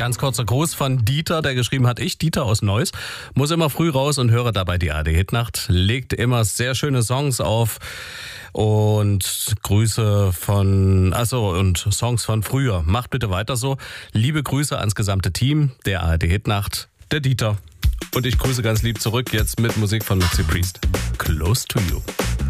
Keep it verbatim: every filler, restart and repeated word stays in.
Ganz kurzer Gruß von Dieter, der geschrieben hat, ich, Dieter aus Neuss, muss immer früh raus und höre dabei die A R D-Hitnacht. Legt immer sehr schöne Songs auf und Grüße von, also und Songs von früher. Macht bitte weiter so. Liebe Grüße ans gesamte Team der A R D-Hitnacht, der Dieter. Und ich grüße ganz lieb zurück jetzt mit Musik von Maxi Priest. Close to You.